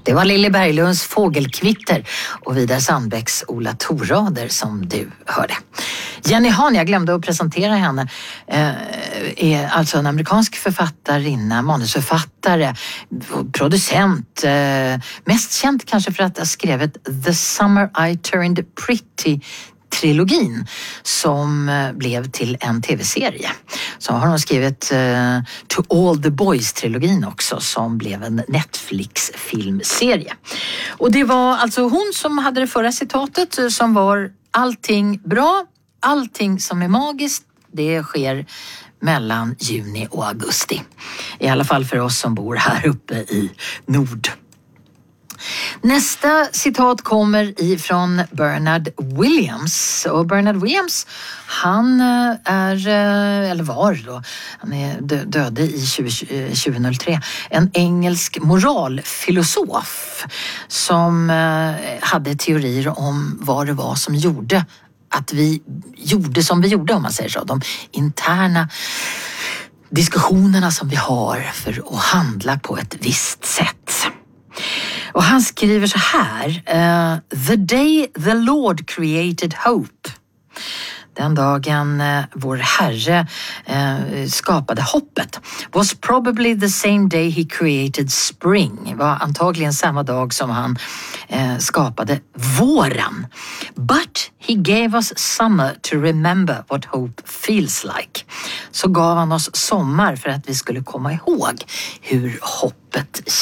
Det var Lilly Berglunds Fågelkvitter och Vidar Sandbäcks Ola Torader som du hörde. Jenny Han, jag glömde att presentera henne, är alltså en amerikansk författarinna, manusförfattare, producent. Mest känd kanske för att ha skrivit The Summer I Turned Pretty-trilogin som blev till en tv-serie. Så har hon skrivit To All the Boys-trilogin också som blev en Netflix-filmserie. Och det var alltså hon som hade det förra citatet som var: allting bra, allting som är magiskt, det sker mellan juni och augusti. I alla fall för oss som bor här uppe i nord. Nästa citat kommer ifrån Bernard Williams. Och Bernard Williams, han är, eller var då, han är döde i 2003, en engelsk moralfilosof som hade teorier om vad det var som gjorde att vi gjorde som vi gjorde, om man säger så. De interna diskussionerna som vi har för att handla på ett visst sätt. Och han skriver så här: The day the Lord created hope. Den dagen vår Herre skapade hoppet was probably the same day he created spring. Var antagligen samma dag som han skapade våren. But he gave us summer to remember what hope feels like. Så gav han oss sommar för att vi skulle komma ihåg hur hoppet